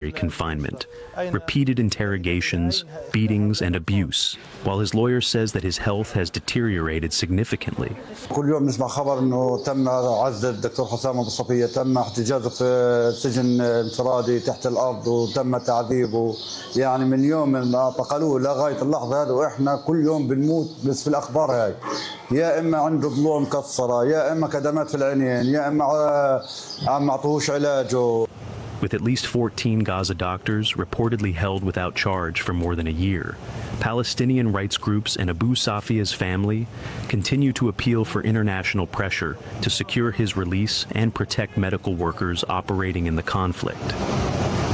solitary confinement, repeated interrogations, beatings, and abuse, while his lawyer says that his health has deteriorated significantly. كل يوم نسمع خبر انه تم عزل الدكتور حسام ابو صفيه، تم احتجازه في سجن انفرادي تحت الارض وتم تعذيبه، يعني من يوم ما اعتقلوه لغايه اللحظه هذه واحنا كل يوم بنموت بس في الاخبار هاي، يا اما عنده ضلوع مكسره، يا اما كدمات في العينين، يا اما عم معطوهوش علاجه. With at least 14 Gaza doctors reportedly held without charge for more than a year, Palestinian rights groups and Abu Safia's family continue to appeal for international pressure to secure his release and protect medical workers operating in the conflict.